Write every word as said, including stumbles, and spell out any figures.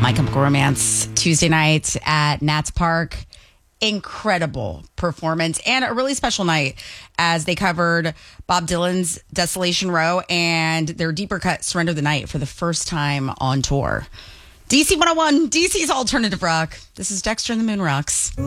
My Chemical Romance Tuesday night at Nats Park. Incredible performance and a really special night as they covered Bob Dylan's Desolation Row and their deeper cut Surrender the Night for the first time on tour. D C one oh one, D C's Alternative Rock. This is Dexter and the Moon Rocks.